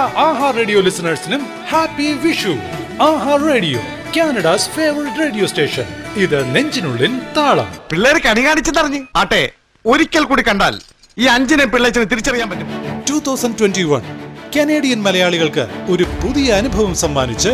ആഹാ radio ലിസണേഴ്സിനും happy Vishu. ആഹാ radio, Canada's favourite radio station. ഇത് നെഞ്ചിനുള്ളിൽ താളം. പിള്ളേർ കണി കാണിച്ചെന്നറിഞ്ഞ് ആട്ടെ, ഒരിക്കൽ കൂടി കണ്ടാൽ ഈ 5 പിള്ളേച്ചിന് തിരിച്ചറിയാൻ പറ്റും. 2021 കനേഡിയൻ മലയാളികൾക്ക് ഒരു പുതിയ അനുഭവം സമ്മാനിച്ച്